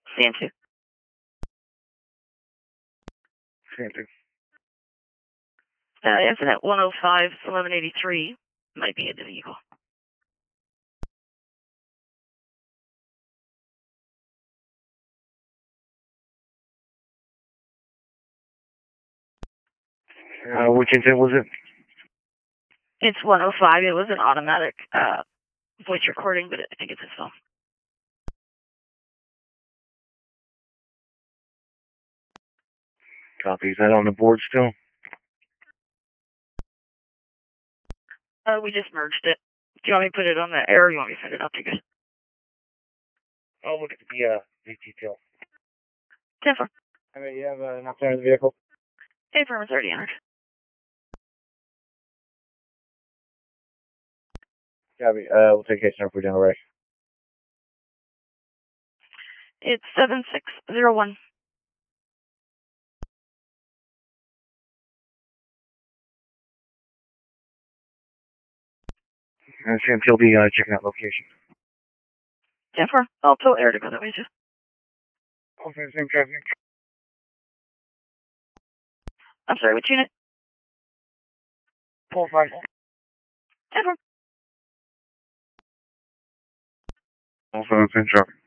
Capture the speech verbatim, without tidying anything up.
C N two. C N two. Uh, incident one oh five, eleven eighty-three might be in the vehicle. Uh, which incident was it? It's one oh five. It was an automatic uh, voice recording, but I think it's his phone. Copy. Is that on the board still? Uh, we just merged it. Do you want me to put it on the air or you want me to send it out to you? I'll look at the, uh, the detail. ten four. I mean, you have uh, an operator in the vehicle? ten four is already entered. Copy. Uh, we'll take case number for general already. It's seven six zero one. Uh, Sam, he'll be uh, checking out location. ten four. I'll tell air to go that way too. Okay, same traffic. I'm sorry, which unit? Four five. ten four. Also, same traffic.